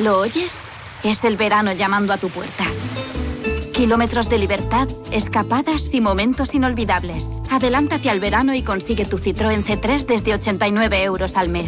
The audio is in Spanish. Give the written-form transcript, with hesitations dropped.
¿Lo oyes? Es el verano llamando a tu puerta. Kilómetros de libertad, escapadas y momentos inolvidables. Adelántate al verano y consigue tu Citroën C3 desde 89 € al mes.